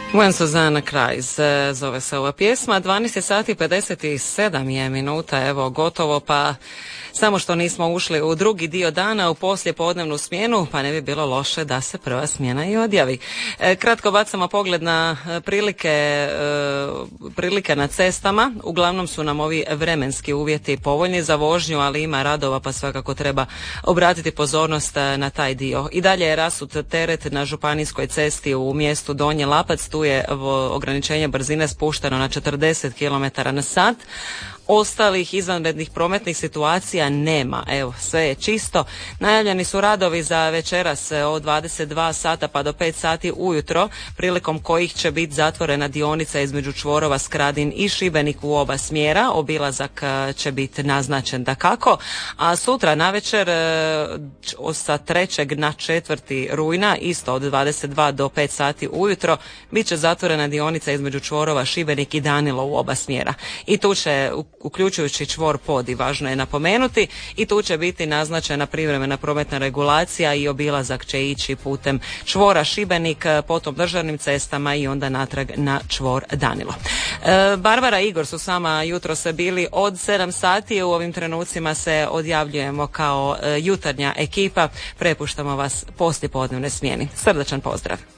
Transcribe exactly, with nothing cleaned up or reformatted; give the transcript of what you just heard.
When Suzanne Cries, zove se ova pjesma. dvanaest sati pedeset sedam je minuta, evo gotovo, pa samo što nismo ušli u drugi dio dana, u poslijepodnevnu smjenu, pa ne bi bilo loše da se prva smjena i odjavi. E, kratko bacamo pogled na prilike, e, prilike na cestama. Uglavnom su nam ovi vremenski uvjeti povoljni za vožnju, ali ima radova, pa svakako treba obratiti pozornost na taj dio. I dalje je rasut teret na županijskoj cesti u mjestu Donji Lapac. Tu je ograničenje brzine spušteno na četrdeset kilometara na sat. Ostalih izvanrednih prometnih situacija nema. Evo, sve je čisto. Najavljeni su radovi za večeras od dvadeset dva sata pa do pet sati ujutro, prilikom kojih će biti zatvorena dionica između čvorova Skradin i Šibenik u oba smjera. Obilazak će biti naznačen dakako. A sutra navečer sa trećeg na četvrti rujna, isto od dvadeset dva do pet sati ujutro, bit će zatvorena dionica između čvorova Šibenik i Danilo u oba smjera. I tu će, uključujući čvor Podi, važno je napomenuti, i tu će biti naznačena privremena prometna regulacija i obilazak će ići putem čvora Šibenik, potom državnim cestama i onda natrag na čvor Danilo. E, Barbara i Igor su sama jutro se bili od sedam sati. U ovim trenucima se odjavljujemo kao e, jutarnja ekipa. Prepuštamo vas poslijepodnevne smjeni. Srdačan pozdrav.